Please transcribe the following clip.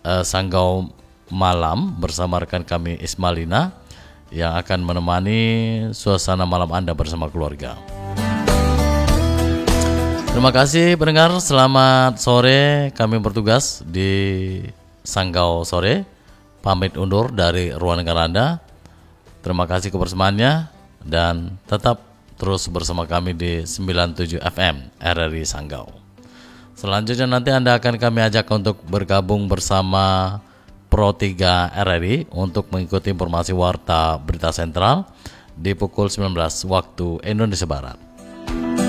Sanggau Malam bersama rekan kami Ismalina yang akan menemani suasana malam Anda bersama keluarga. Terima kasih pendengar, selamat sore. Kami bertugas di Sanggau sore. Pamit undur dari ruang dengar Anda. Terima kasih kebersamaannya dan tetap terus bersama kami di 97 FM RRI Sanggau. Selanjutnya nanti Anda akan kami ajak untuk bergabung bersama Pro 3 RRI untuk mengikuti informasi warta berita sentral di pukul 19 waktu Indonesia Barat.